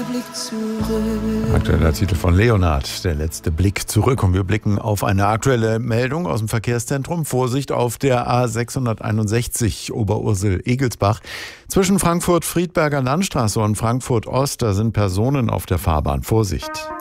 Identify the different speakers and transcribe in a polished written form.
Speaker 1: Aktueller Titel von Leonhard, der letzte Blick zurück. Und wir blicken auf eine aktuelle Meldung aus dem Verkehrszentrum. Vorsicht auf der A661 Oberursel-Egelsbach. Zwischen Frankfurt-Friedberger Landstraße und Frankfurt-Ost, da sind Personen auf der Fahrbahn. Vorsicht.